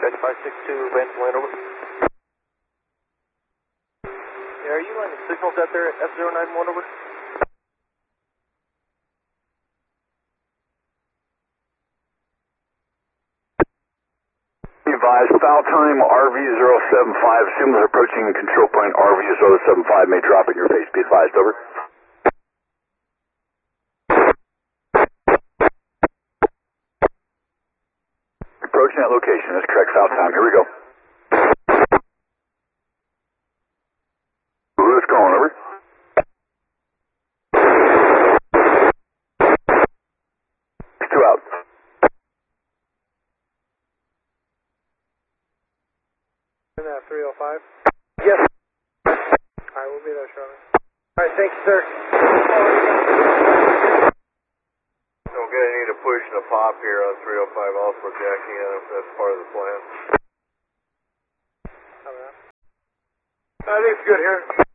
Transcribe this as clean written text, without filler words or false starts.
9562, Benson land over. Yeah, are you on the signals out there at F091 over? Advised, foul time RV075, signals approaching control point RV075 may drop in your face, be advised, over. Approaching that location, that's correct, foul time, here we go. Who's calling, over? It's 2 out. In that 305? Yes. Alright, we'll be there shortly. Alright, thank you, sir. Okay, I need a push and a pop here on 305 also jacking in if that's part of the plan. I think it's good here.